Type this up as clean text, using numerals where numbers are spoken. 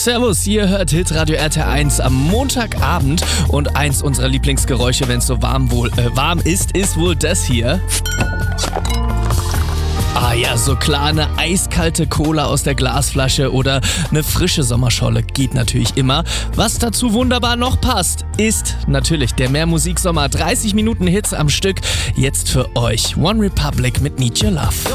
Servus, ihr hört Hitradio RT1 am Montagabend und eins unserer Lieblingsgeräusche, wenn es so warm ist wohl das hier. Ah ja, so klar, eine eiskalte Cola aus der Glasflasche oder eine frische Sommerscholle geht natürlich immer. Was dazu wunderbar noch passt, ist natürlich der Mehrmusiksommer. 30 Minuten Hits am Stück. Jetzt für euch One Republic mit Need Your Love.